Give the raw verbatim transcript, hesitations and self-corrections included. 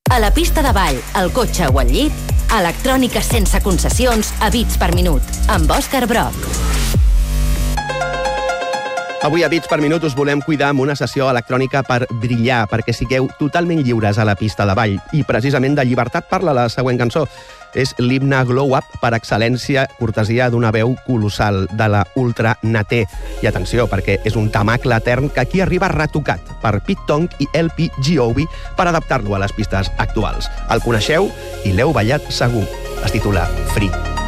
A la pista de ball, al cotxe o al llit, electrònica sense concessions a bits per minut, amb Òscar Broc. Avui a Bits per Minut us volem cuidar amb una sessió electrònica per brillar, perquè sigueu totalment lliures a la pista de ball. I precisament de llibertat parla la següent cançó. És l'himne Glow Up per excel·lència, cortesia d'una veu colossal, de la Ultra Naté. I atenció, perquè és un temacle etern que aquí arriba retocat per Pete Tong i L P Giove per adaptar-lo a les pistes actuals. El coneixeu i l'heu ballat segur. Es titula Free.